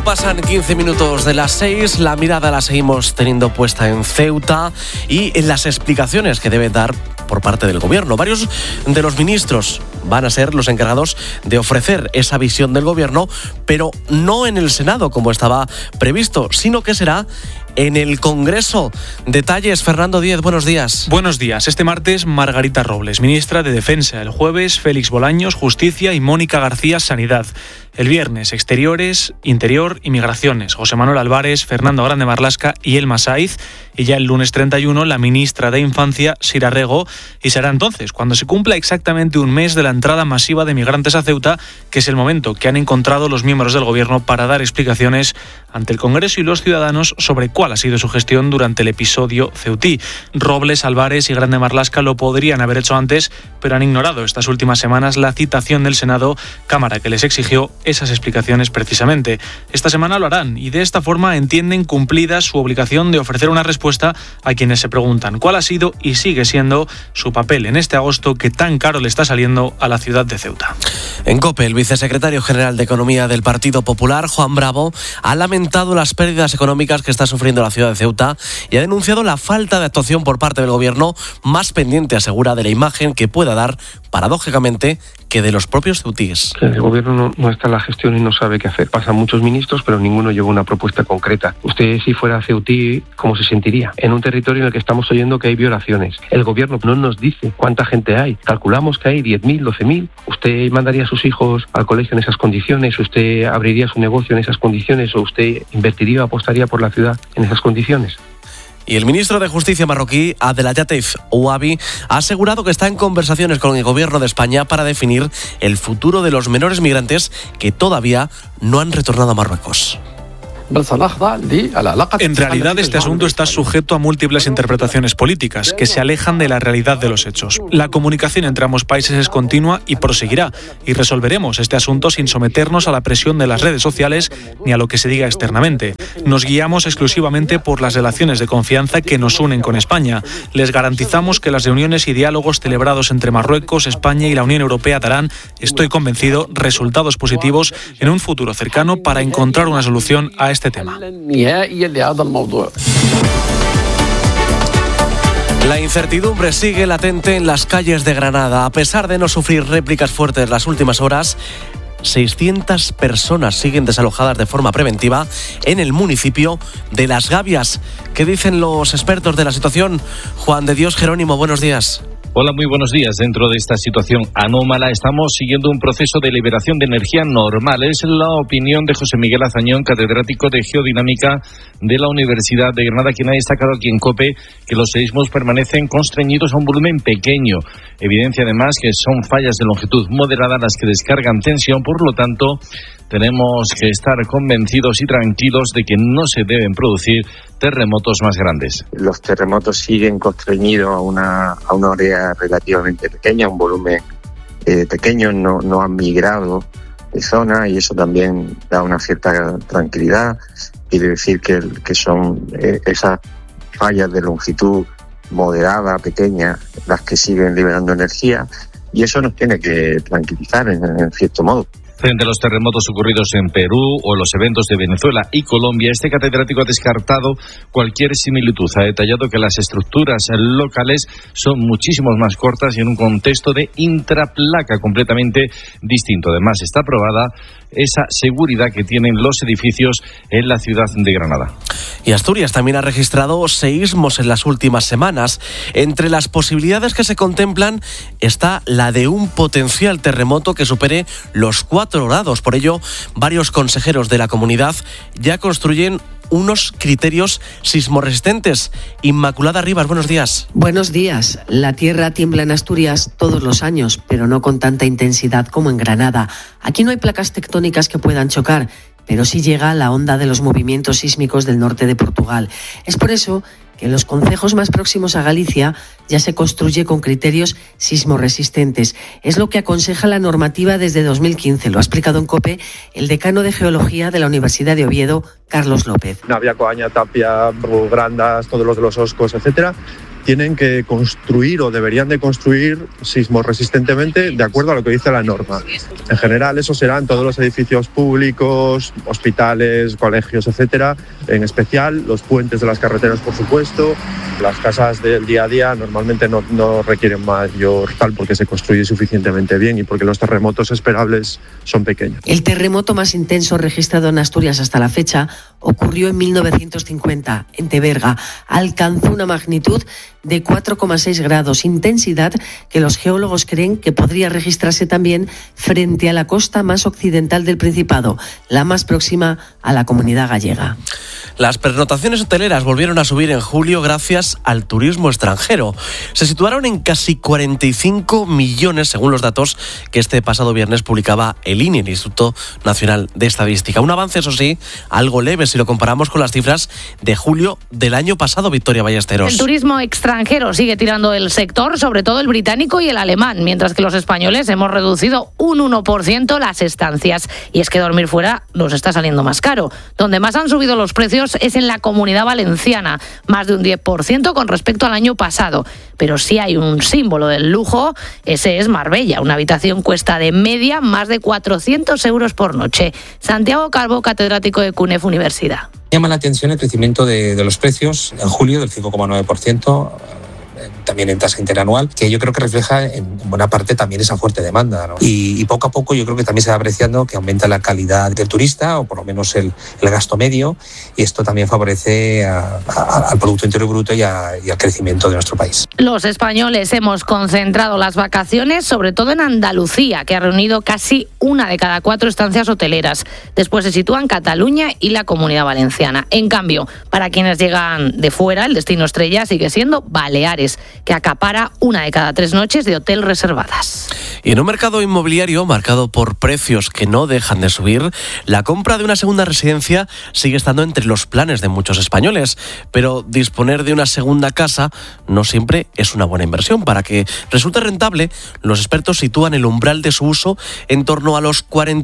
pasan 15 minutos de las 6, la mirada la seguimos teniendo puesta en Ceuta y en las explicaciones que debe dar por parte del gobierno. Varios de los ministros van a ser los encargados de ofrecer esa visión del gobierno, pero no en el Senado como estaba previsto, sino que será en el Congreso. Detalles, Fernando Díez, buenos días. Buenos días. Este martes, Margarita Robles, ministra de Defensa. El jueves, Félix Bolaños, Justicia, y Mónica García, Sanidad. El viernes, Exteriores, Interior y Migraciones. José Manuel Álvarez, Fernando Grande Marlasca y Elma Saiz. Y ya el lunes 31, la ministra de Infancia, Sira Rego. Y será entonces cuando se cumpla exactamente un mes de la entrada masiva de migrantes a Ceuta, que es el momento que han encontrado los miembros del gobierno para dar explicaciones ante el Congreso y los ciudadanos sobre cuál ha sido su gestión durante el episodio ceutí. Robles, Álvarez y Grande Marlasca lo podrían haber hecho antes, pero han ignorado estas últimas semanas la citación del Senado, Cámara que les exigió esas explicaciones precisamente. Esta semana lo harán y de esta forma entienden cumplida su obligación de ofrecer una respuesta a quienes se preguntan cuál ha sido y sigue siendo su papel en este agosto que tan caro le está saliendo a la ciudad de Ceuta. En COPE, el vicesecretario general de Economía del Partido Popular, Juan Bravo, ha lamentado las pérdidas económicas que está sufriendo la ciudad de Ceuta y ha denunciado la falta de actuación por parte del gobierno, más pendiente, asegura, de la imagen que pueda dar, paradójicamente, que de los propios ceutíes. El gobierno no está en la gestión y no sabe qué hacer. Pasan muchos ministros, pero ninguno lleva una propuesta concreta. Usted, si fuera ceutí, ¿cómo se sentiría? En un territorio en el que estamos oyendo que hay violaciones. El gobierno no nos dice cuánta gente hay. Calculamos que hay 10.000, 12.000. ¿Usted mandaría a sus hijos al colegio en esas condiciones? ¿Usted abriría su negocio en esas condiciones? ¿O usted invertiría o apostaría por la ciudad en esas condiciones? Y el ministro de Justicia marroquí, Abdelatif Ouabi, ha asegurado que está en conversaciones con el gobierno de España para definir el futuro de los menores migrantes que todavía no han retornado a Marruecos. En realidad, este asunto está sujeto a múltiples interpretaciones políticas que se alejan de la realidad de los hechos. La comunicación entre ambos países es continua y proseguirá, y resolveremos este asunto sin someternos a la presión de las redes sociales ni a lo que se diga externamente. Nos guiamos exclusivamente por las relaciones de confianza que nos unen con España. Les garantizamos que las reuniones y diálogos celebrados entre Marruecos, España y la Unión Europea darán, estoy convencido, resultados positivos en un futuro cercano para encontrar una solución a este tema. La incertidumbre sigue latente en las calles de Granada. A pesar de no sufrir réplicas fuertes las últimas horas, 600 personas siguen desalojadas de forma preventiva en el municipio de Las Gavias. ¿Qué dicen los expertos de la situación? Juan de Dios Jerónimo, buenos días. Hola, muy buenos días. Dentro de esta situación anómala estamos siguiendo un proceso de liberación de energía normal. Es la opinión de José Miguel Azañón, catedrático de Geodinámica de la Universidad de Granada, quien ha destacado aquí en COPE que los seísmos permanecen constreñidos a un volumen pequeño. Evidencia además que son fallas de longitud moderada las que descargan tensión, por lo tanto tenemos que estar convencidos y tranquilos de que no se deben producir terremotos más grandes. Los terremotos siguen constreñidos a una área relativamente pequeña, un volumen pequeño, no han migrado de zona y eso también da una cierta tranquilidad. Quiere decir que son esas fallas de longitud moderada, pequeña, las que siguen liberando energía y eso nos tiene que tranquilizar en cierto modo. Frente a los terremotos ocurridos en Perú o los eventos de Venezuela y Colombia, este catedrático ha descartado cualquier similitud. Ha detallado que las estructuras locales son muchísimo más cortas y en un contexto de intraplaca completamente distinto. Además, está probada esa seguridad que tienen los edificios en la ciudad de Granada. Y Asturias también ha registrado seísmos en las últimas semanas. Entre las posibilidades que se contemplan está la de un potencial terremoto que supere los 4 grados. Por ello, varios consejeros de la comunidad ya construyen unos criterios sismoresistentes. Inmaculada Rivas, buenos días. Buenos días. La tierra tiembla en Asturias todos los años, pero no con tanta intensidad como en Granada. Aquí no hay placas tectónicas que puedan chocar, pero sí llega la onda de los movimientos sísmicos del norte de Portugal. Es por eso que en los concejos más próximos a Galicia ya se construye con criterios sismoresistentes. Es lo que aconseja la normativa desde 2015. Lo ha explicado en COPE el decano de Geología de la Universidad de Oviedo, Carlos López. Navia, Coaña, Tapia, Grandas, todos los de los Oscos, etcétera. tienen que construir o deberían de construir sismoresistentemente de acuerdo a lo que dice la norma. En general, eso será en todos los edificios públicos, hospitales, colegios, etcétera. En especial, los puentes de las carreteras, por supuesto. Las casas del día a día normalmente no requieren mayor tal porque se construye suficientemente bien y porque los terremotos esperables son pequeños. El terremoto más intenso registrado en Asturias hasta la fecha ocurrió en 1950, en Teberga. Alcanzó una magnitud de 4,6 grados, intensidad que los geólogos creen que podría registrarse también frente a la costa más occidental del Principado, la más próxima a la Comunidad Gallega. Las pernoctaciones hoteleras volvieron a subir en julio gracias al turismo extranjero. Se situaron en casi 45 millones, según los datos que este pasado viernes publicaba el INE, el Instituto Nacional de Estadística. Un avance, eso sí, algo leve si lo comparamos con las cifras de julio del año pasado, Victoria Ballesteros. El turismo extranjero sigue tirando el sector, sobre todo el británico y el alemán, mientras que los españoles hemos reducido un 1% las estancias. Y es que dormir fuera nos está saliendo más caro. Donde más han subido los precios es en la Comunidad Valenciana, más de un 10% con respecto al año pasado. Pero sí hay un símbolo del lujo, ese es Marbella. Una habitación cuesta de media más de 400 euros por noche. Santiago Calvo, catedrático de CUNEF Universidad. Llama la atención el crecimiento de los precios en julio del 5,9%. También en tasa interanual, que yo creo que refleja en buena parte también esa fuerte demanda, ¿no? Y poco a poco yo creo que también se va apreciando que aumenta la calidad del turista, o por lo menos el gasto medio, y esto también favorece al Producto Interior Bruto y al crecimiento de nuestro país. Los españoles hemos concentrado las vacaciones sobre todo en Andalucía, que ha reunido casi 1 de cada 4 estancias hoteleras. Después se sitúan Cataluña y la Comunidad Valenciana. En cambio, para quienes llegan de fuera, el destino estrella sigue siendo Baleares, que acapara 1 de cada 3 noches de hotel reservadas. Y en un mercado inmobiliario marcado por precios que no dejan de subir, la compra de una segunda residencia sigue estando entre los planes de muchos españoles. Pero disponer de una segunda casa no siempre es una buena inversión. Para que resulte rentable, los expertos sitúan el umbral de su uso en torno a los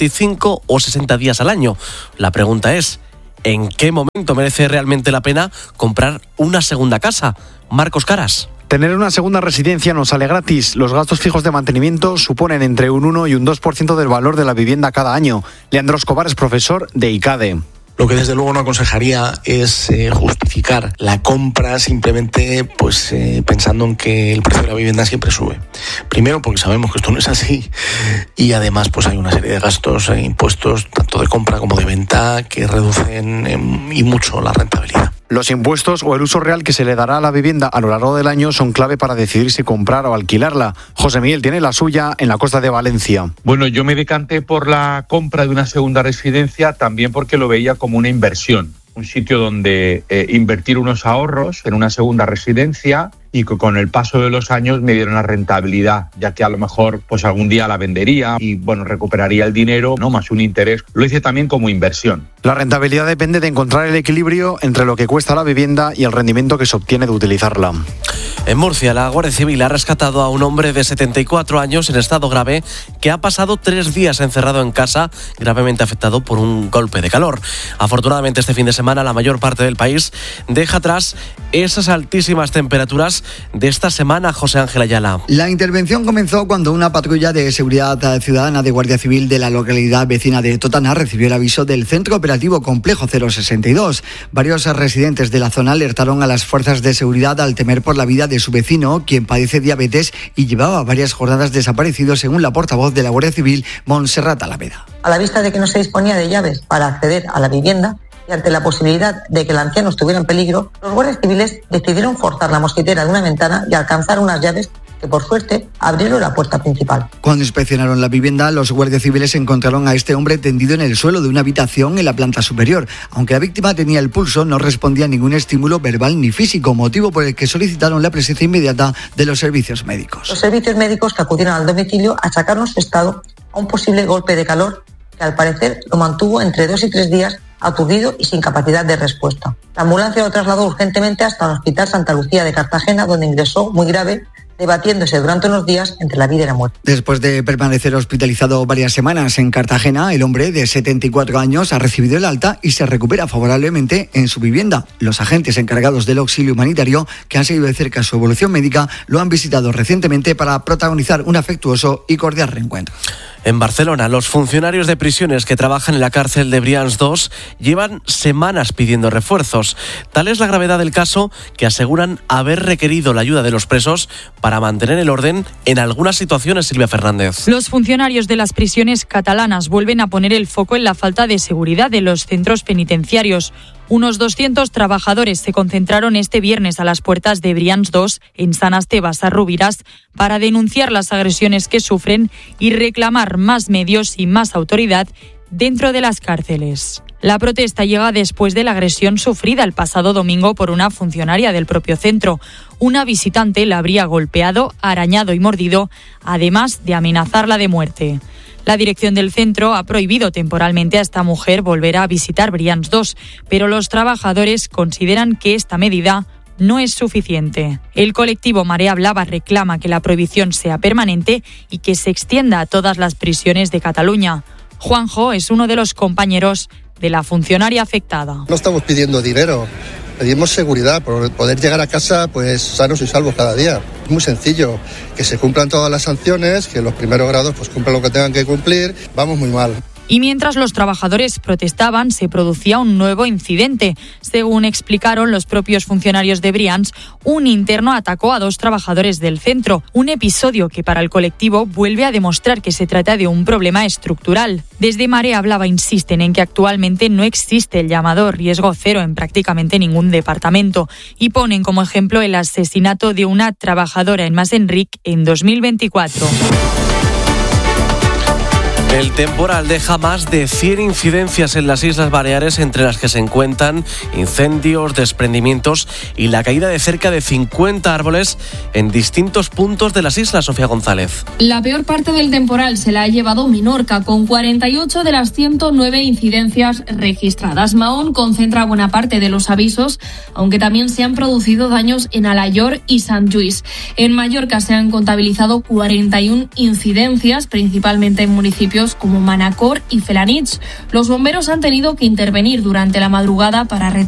45 o 60 días al año. La pregunta es, ¿en qué momento merece realmente la pena comprar una segunda casa? Marcos Caras. Tener una segunda residencia no sale gratis. Los gastos fijos de mantenimiento suponen entre un 1 y un 2% del valor de la vivienda cada año. Leandro Escobar es profesor de ICADE. Lo que desde luego no aconsejaría es justificar la compra simplemente pensando en que el precio de la vivienda siempre sube. Primero porque sabemos que esto no es así y además hay una serie de gastos e impuestos tanto de compra como de venta que reducen y mucho la rentabilidad. Los impuestos o el uso real que se le dará a la vivienda a lo largo del año son clave para decidir si comprar o alquilarla. José Miguel tiene la suya en la costa de Valencia. Bueno, yo me decanté por la compra de una segunda residencia también porque lo veía como una inversión. Un sitio donde invertir unos ahorros en una segunda residencia y que con el paso de los años me dieron la rentabilidad, ya que a lo mejor algún día la vendería y recuperaría el dinero, no más un interés. Lo hice también como inversión. La rentabilidad depende de encontrar el equilibrio entre lo que cuesta la vivienda y el rendimiento que se obtiene de utilizarla. En Murcia, la Guardia Civil ha rescatado a un hombre de 74 años en estado grave que ha pasado 3 días encerrado en casa, gravemente afectado por un golpe de calor. Afortunadamente, este fin de semana la mayor parte del país deja atrás esas altísimas temperaturas de esta semana. José Ángel Ayala. La intervención comenzó cuando una patrulla de seguridad ciudadana de Guardia Civil de la localidad vecina de Totana recibió el aviso del Centro Operativo Complejo 062. Varios residentes de la zona alertaron a las fuerzas de seguridad al temer por la vida de su vecino, quien padece diabetes y llevaba varias jornadas desaparecido, según la portavoz de la Guardia Civil, Montserrat Alaveda. A la vista de que no se disponía de llaves para acceder a la vivienda y ante la posibilidad de que el anciano estuviera en peligro, los guardias civiles decidieron forzar la mosquitera de una ventana y alcanzar unas llaves que, por suerte, abrieron la puerta principal. Cuando inspeccionaron la vivienda, los guardias civiles encontraron a este hombre tendido en el suelo de una habitación en la planta superior. Aunque la víctima tenía el pulso, no respondía a ningún estímulo verbal ni físico, motivo por el que solicitaron la presencia inmediata de los servicios médicos. Los servicios médicos que acudieron al domicilio achacaron su estado a un posible golpe de calor que, al parecer, lo mantuvo entre 2 y 3 días aturdido y sin capacidad de respuesta. La ambulancia lo trasladó urgentemente hasta el Hospital Santa Lucía de Cartagena, donde ingresó muy grave debatiéndose durante unos días entre la vida y la muerte. Después de permanecer hospitalizado varias semanas en Cartagena, el hombre de 74 años ha recibido el alta y se recupera favorablemente en su vivienda. Los agentes encargados del auxilio humanitario, que han seguido de cerca su evolución médica, lo han visitado recientemente para protagonizar un afectuoso y cordial reencuentro. En Barcelona, los funcionarios de prisiones que trabajan en la cárcel de Brians 2 llevan semanas pidiendo refuerzos. Tal es la gravedad del caso que aseguran haber requerido la ayuda de los presos para mantener el orden en algunas situaciones, Silvia Fernández. Los funcionarios de las prisiones catalanas vuelven a poner el foco en la falta de seguridad de los centros penitenciarios. Unos 200 trabajadores se concentraron este viernes a las puertas de Brians 2 en Sant Esteve Sarrovires para denunciar las agresiones que sufren y reclamar más medios y más autoridad dentro de las cárceles. La protesta llega después de la agresión sufrida el pasado domingo por una funcionaria del propio centro. Una visitante la habría golpeado, arañado y mordido, además de amenazarla de muerte. La dirección del centro ha prohibido temporalmente a esta mujer volver a visitar Brians 2, pero los trabajadores consideran que esta medida no es suficiente. El colectivo Marea Blava reclama que la prohibición sea permanente y que se extienda a todas las prisiones de Cataluña. Juanjo es uno de los compañeros de la funcionaria afectada. No estamos pidiendo dinero, pedimos seguridad, por poder llegar a casa pues sanos y salvos cada día. Es muy sencillo, que se cumplan todas las sanciones, que los primeros grados pues cumplan lo que tengan que cumplir. Vamos muy mal. Y mientras los trabajadores protestaban, se producía un nuevo incidente. Según explicaron los propios funcionarios de Brians, un interno atacó a 2 trabajadores del centro. Un episodio que para el colectivo vuelve a demostrar que se trata de un problema estructural. Desde Marea Blava insisten en que actualmente no existe el llamado riesgo cero en prácticamente ningún departamento y ponen como ejemplo el asesinato de una trabajadora en Mas Enric en 2024. El temporal deja más de 100 incidencias en las Islas Baleares, entre las que se encuentran incendios, desprendimientos y la caída de cerca de 50 árboles en distintos puntos de las islas. Sofía González. La peor parte del temporal se la ha llevado Menorca, con 48 de las 109 incidencias registradas. Mahón concentra buena parte de los avisos, aunque también se han producido daños en Alayor y Sant Lluís. En Mallorca se han contabilizado 41 incidencias, principalmente en municipios como Manacor y Felanitx. Los bomberos han tenido que intervenir durante la madrugada para